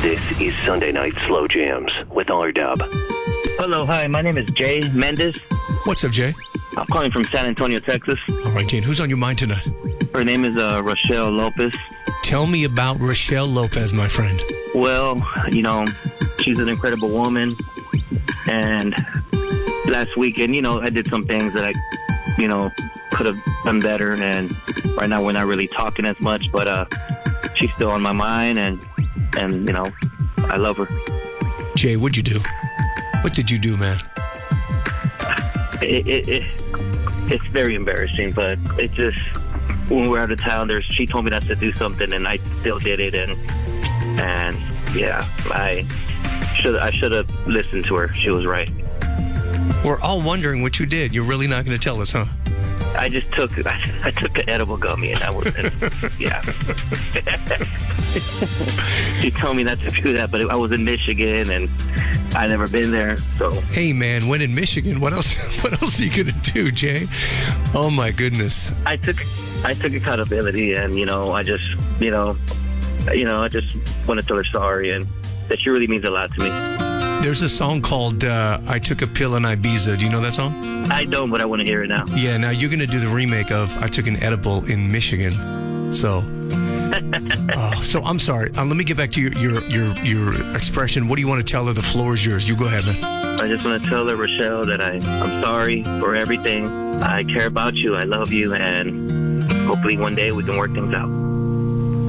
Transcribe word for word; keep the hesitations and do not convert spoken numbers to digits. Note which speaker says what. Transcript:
Speaker 1: This is Sunday Night Slow Jams with R-Dub.
Speaker 2: Hello, hi, my name is Jay Mendez.
Speaker 3: What's up, Jay?
Speaker 2: I'm calling from San Antonio, Texas.
Speaker 3: All right, Jane, who's on your mind tonight?
Speaker 2: Her name is uh, Rochelle Lopez.
Speaker 3: Tell me about Rochelle Lopez, my friend.
Speaker 2: Well, you know, she's an incredible woman. And last weekend, you know, I did some things that I, you know, could have done better. And right now we're not really talking as much, but uh, she's still on my mind. And, and you know, I love her.
Speaker 3: Jay, what'd you do? What did you do, man?
Speaker 2: It, it, it, it's very embarrassing, but it just, when we were out of town, there's, she told me not to do something, and I still did it, and and yeah, I should I should have listened to her. She was right.
Speaker 3: We're all wondering what you did. You're really not going to tell us, huh?
Speaker 2: I just took I, I took an edible gummy, and that was and, yeah. She told me not to do that, but I was in Michigan, and I never been there, so.
Speaker 3: Hey, man, when in Michigan, what else? What else are you gonna do, Jay? Oh my goodness.
Speaker 2: I took I took accountability, and you know, I just you know, you know, I just want to tell her sorry, and that she really means a lot to me.
Speaker 3: There's a song called uh, "I Took a Pill in Ibiza." Do you know that song?
Speaker 2: I don't, but I want to hear it now.
Speaker 3: Yeah. Now you're gonna do the remake of "I Took an Edible in Michigan." So. Oh, so I'm sorry. Uh, let me get back to your, your your your expression. What do you want to tell her? The floor is yours. You go ahead, man.
Speaker 2: I just want to tell her, Rochelle, that I, I'm sorry for everything. I care about you. I love you. And hopefully one day we can work things out.